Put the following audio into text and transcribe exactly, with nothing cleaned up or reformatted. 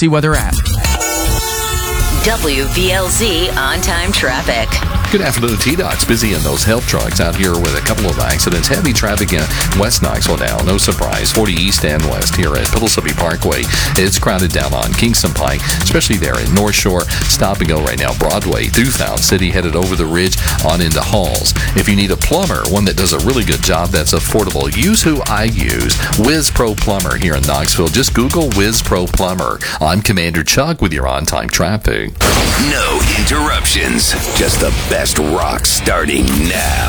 Emergency Weather app. W V L Z on-time traffic. Good afternoon, T-Dot's busy in those help trucks out here with a couple of accidents. Heavy traffic in West Knoxville now, no surprise. forty East and West here at Pillsbury Parkway. It's crowded down on Kingston Pike, especially there in North Shore. Stop and go right now, Broadway through Fountain City, headed over the ridge on into Halls. If you need a plumber, one that does a really good job that's affordable, use who I use, Wiz Pro Plumber here in Knoxville. Just Google Wiz Pro Plumber. I'm Commander Chuck with your on-time traffic. No interruptions. Just the best rock starting now.